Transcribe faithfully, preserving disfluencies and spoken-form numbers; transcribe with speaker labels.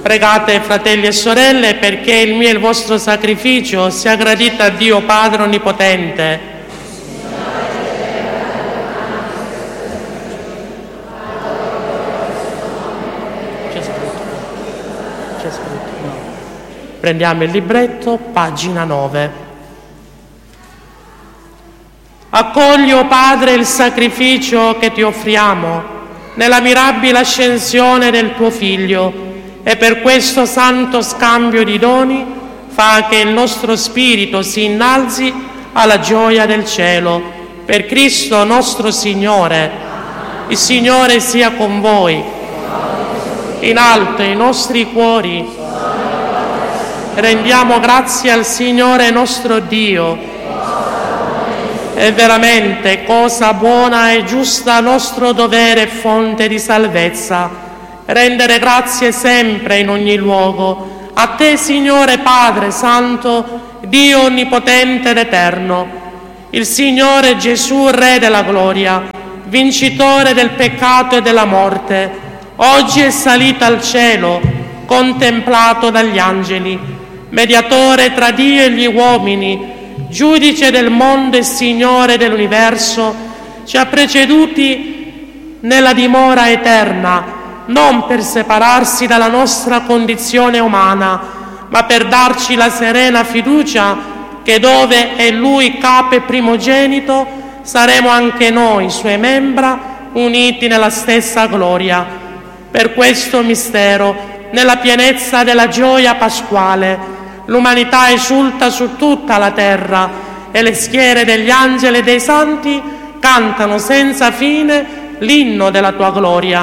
Speaker 1: Pregate, fratelli e sorelle, perché il mio e il vostro sacrificio sia gradito a Dio Padre Onnipotente. C'è scritto. C'è scritto. No. Prendiamo il libretto, pagina nove. Accogli, o Padre, il sacrificio che ti offriamo nella mirabile ascensione del tuo Figlio, e per questo santo scambio di doni fa che il nostro spirito si innalzi alla gioia del cielo. Per Cristo nostro Signore. Il Signore sia con voi. In alto i nostri cuori rendiamo grazie al Signore nostro Dio. È veramente cosa buona e giusta, nostro dovere e fonte di salvezza, rendere grazie sempre in ogni luogo a te, Signore Padre Santo, Dio Onnipotente ed Eterno, il Signore Gesù, Re della gloria, vincitore del peccato e della morte, oggi è salito al cielo, contemplato dagli angeli, mediatore tra Dio e gli uomini, giudice del mondo e Signore dell'universo, ci ha preceduti nella dimora eterna, non per separarsi dalla nostra condizione umana, ma per darci la serena fiducia che dove è Lui capo e primogenito, saremo anche noi, Sue membra, uniti nella stessa gloria. Per questo mistero, nella pienezza della gioia pasquale, l'umanità esulta su tutta la terra e le schiere degli angeli e dei santi cantano senza fine l'inno della tua gloria.